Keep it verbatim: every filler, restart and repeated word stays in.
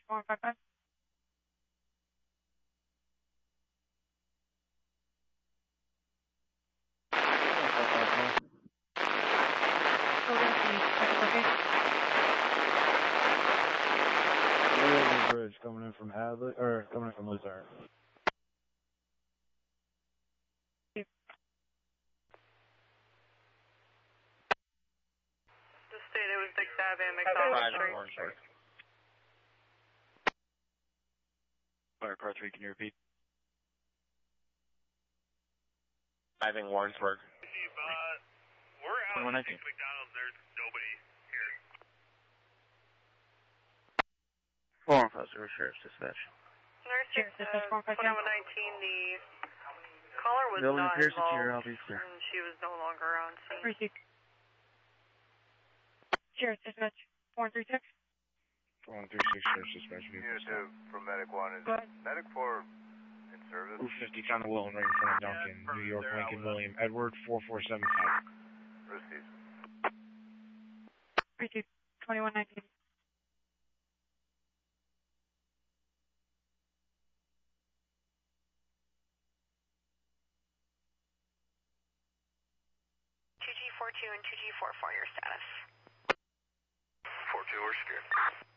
one five five. Bridge coming in from Hadley, or coming in from Luzerne. Just state it was Dix Ave and McDonald Street. Fire car three, can you repeat? Driving Warrensburg. Uh, we're out at McDonald's. There's nobody here. four one five zero, Sheriff's Dispatch. Nurse six, uh, twenty-one nineteen, the caller was Building not appears involved, secure, I'll be clear. and she was no longer on scene. Received. Sheriff's Dispatch, four one three six. four one three six, Sheriff's Dispatch. Unit two from Medic one. Is Go ahead. Medic four in service? Route fifty, Town of Wilton, right in front of Duncan, New York, Lincoln, William, Edward, four four seven five. Received. Received, twenty-one nineteen. two G four two and two G four four, your status. four two, we're secure.